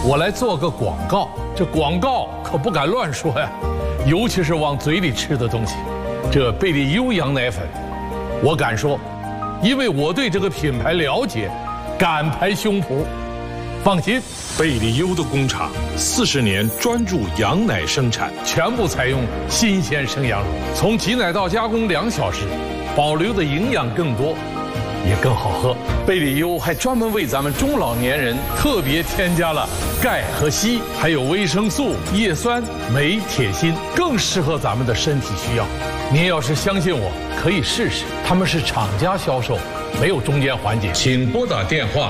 我来做个广告，这广告可不敢乱说呀，尤其是往嘴里吃的东西。这贝利优羊奶粉，我敢说，因为我对这个品牌了解，敢拍胸脯。放心， 贝利优的工厂40年专注羊奶生产， 全部采用新鲜生羊乳，从挤奶到加工2小时，保留的营养更多。也更好喝。贝利优还专门为咱们中老年人特别添加了钙和硒，还有维生素、叶酸、镁、铁、锌，更适合咱们的身体需要。您要是相信我，可以试试。他们是厂家销售，没有中间环节。请拨打电话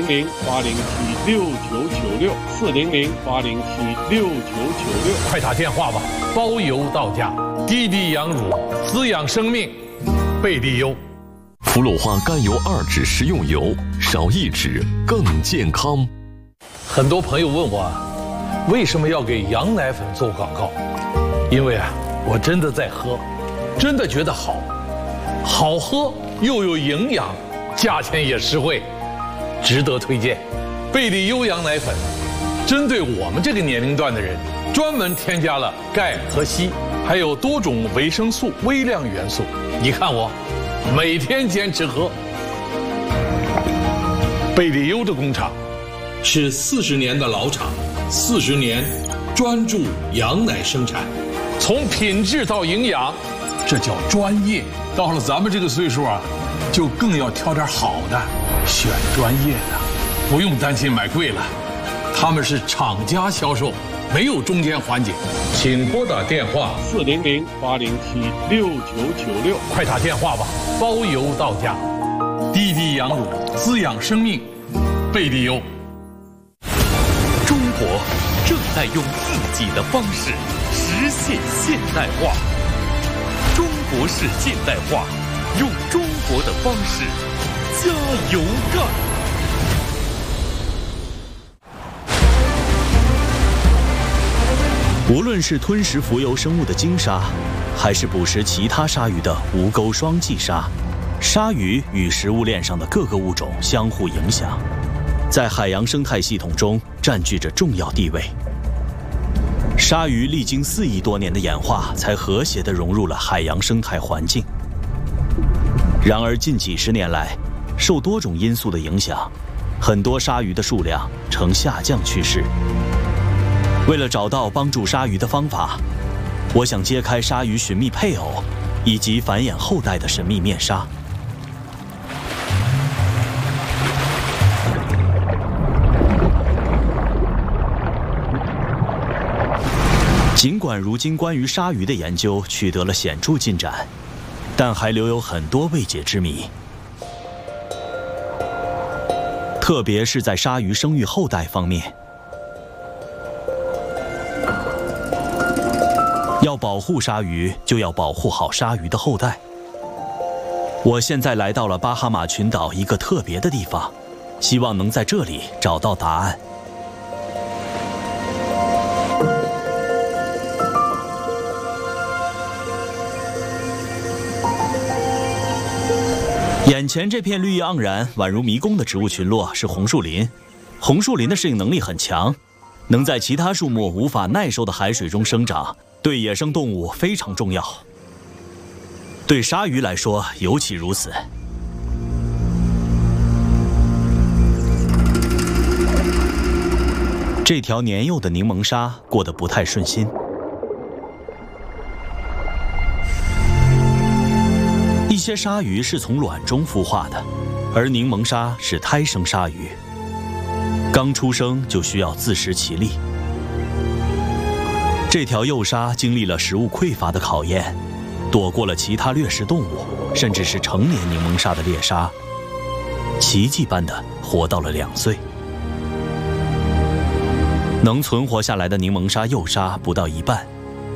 400-807-6996，400-807-6996，快打电话吧，包邮到家。滴滴羊乳，滋养生命，贝利优。 氟氯化甘油2酯食用油，少1酯更健康。 很多朋友问我，为什么要给羊奶粉做广告？因为我真的在喝，真的觉得好喝又有营养，价钱也实惠，值得推荐。贝利优羊奶粉针对我们这个年龄段的人，专门添加了钙和硒，还有多种维生素、微量元素。你看我每天坚持喝。贝利优的工厂是40年的老厂，40年专注羊奶生产，从品质到营养，这叫专业。到了咱们这个岁数就更要挑点好的，选专业的，不用担心买贵了。他们是厂家销售，没有中间环节。请拨打电话400-807-6996，快打电话吧，包邮到家。滴滴羊乳，滋养生命，贝利优。 中国正在用自己的方式实现现代化，中国式现代化，用中国的方式加油干。无论是吞食浮游生物的鲸鲨，还是捕食其他鲨鱼的无钩双髻鲨，鲨鱼与食物链上的各个物种相互影响，在海洋生态系统中占据着重要地位。鲨鱼历经4亿多年的演化，才和谐地融入了海洋生态环境。然而近几十年来，受多种因素的影响，很多鲨鱼的数量呈下降趋势。为了找到帮助鲨鱼的方法，我想揭开鲨鱼寻觅配偶以及繁衍后代的神秘面纱。尽管如今关于鲨鱼的研究取得了显著进展，但还留有很多未解之谜。特别是在鲨鱼生育后代方面。要保护鲨鱼，就要保护好鲨鱼的后代。我现在来到了巴哈马群岛一个特别的地方，希望能在这里找到答案。眼前这片绿意盎然、宛如迷宫的植物群落是红树林。红树林的适应能力很强，能在其他树木无法耐受的海水中生长。对野生动物非常重要，对鲨鱼来说尤其如此。这条年幼的柠檬鲨过得不太顺心。一些鲨鱼是从卵中孵化的，而柠檬鲨是胎生鲨鱼，刚出生就需要自食其力。这条幼鲨经历了食物匮乏的考验，躲过了其他掠食动物，甚至是成年柠檬鲨的猎杀，奇迹般的活到了2岁。能存活下来的柠檬鲨幼鲨不到1半。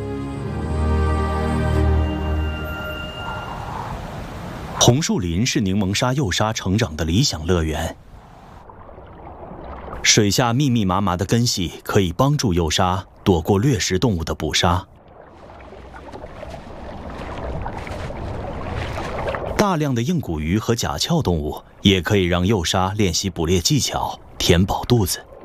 红树林是柠檬鲨幼鲨成长的理想乐园。水下密密麻麻的根系可以帮助幼鲨躲过掠食动物的捕杀。大量的硬骨鱼和甲壳动物也可以让幼鲨练习捕猎技巧，填饱肚子。